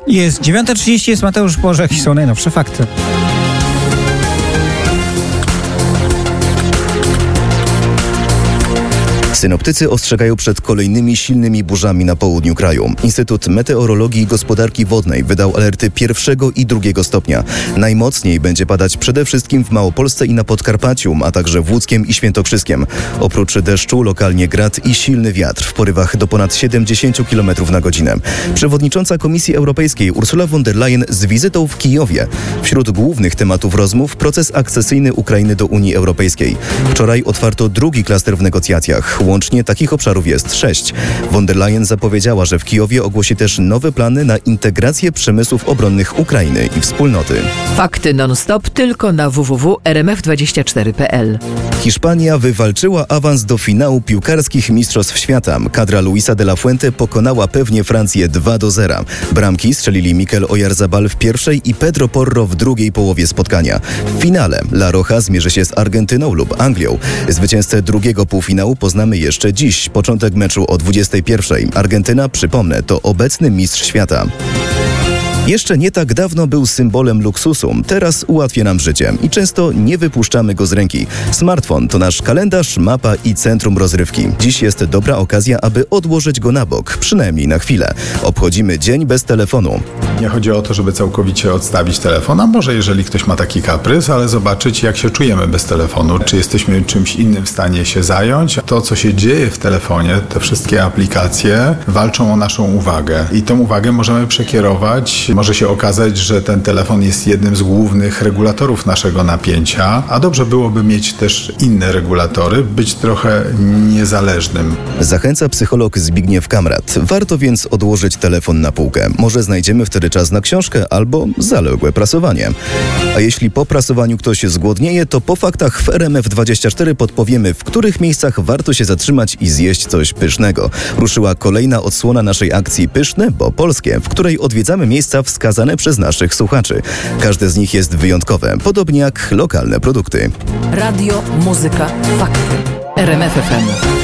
Jest 9:30, jest Mateusz Bożek i są najnowsze fakty. Synoptycy ostrzegają przed kolejnymi silnymi burzami na południu kraju. Instytut Meteorologii i Gospodarki Wodnej wydał alerty 1. i 2. stopnia. Najmocniej będzie padać przede wszystkim w Małopolsce i na Podkarpaciu, a także w Łódzkiem i Świętokrzyskiem. Oprócz deszczu lokalnie grad i silny wiatr w porywach do ponad 70 km na godzinę. Przewodnicząca Komisji Europejskiej Ursula von der Leyen z wizytą w Kijowie. Wśród głównych tematów rozmów proces akcesyjny Ukrainy do Unii Europejskiej. Wczoraj otwarto drugi klaster w negocjacjach. Łącznie takich obszarów jest 6. Von der Leyen zapowiedziała, że w Kijowie ogłosi też nowe plany na integrację przemysłów obronnych Ukrainy i wspólnoty. Fakty non-stop tylko na www.rmf24.pl. Hiszpania wywalczyła awans do finału piłkarskich Mistrzostw Świata. Kadra Luisa de la Fuente pokonała pewnie Francję 2-0. Bramki strzelili Mikel Oyarzabal w pierwszej i Pedro Porro w drugiej połowie spotkania. W finale La Roja zmierzy się z Argentyną lub Anglią. Zwycięzcę drugiego półfinału poznamy jeszcze dziś. Początek meczu o 21:00. Argentyna, przypomnę, to obecny mistrz świata. Jeszcze nie tak dawno był symbolem luksusu. Teraz ułatwia nam życie i często nie wypuszczamy go z ręki. Smartfon to nasz kalendarz, mapa i centrum rozrywki. Dziś jest dobra okazja, aby odłożyć go na bok, przynajmniej na chwilę. Obchodzimy dzień bez telefonu. Nie chodzi o to, żeby całkowicie odstawić telefon, a może jeżeli ktoś ma taki kaprys, ale zobaczyć, jak się czujemy bez telefonu. Czy jesteśmy czymś innym w stanie się zająć. To, co się dzieje w telefonie, te wszystkie aplikacje walczą o naszą uwagę i tą uwagę możemy przekierować. Może się okazać, że ten telefon jest jednym z głównych regulatorów naszego napięcia, a dobrze byłoby mieć też inne regulatory, być trochę niezależnym. Zachęca psycholog Zbigniew Kamrat. Warto więc odłożyć telefon na półkę. Może znajdziemy wtedy czas na książkę albo zaległe prasowanie. A jeśli po prasowaniu ktoś zgłodnieje, to po faktach w RMF24 podpowiemy, w których miejscach warto się zatrzymać i zjeść coś pysznego. Ruszyła kolejna odsłona naszej akcji Pyszne, bo polskie, w której odwiedzamy miejsca wskazane przez naszych słuchaczy. Każde z nich jest wyjątkowe, podobnie jak lokalne produkty. Radio, muzyka, fakty. RMF FM.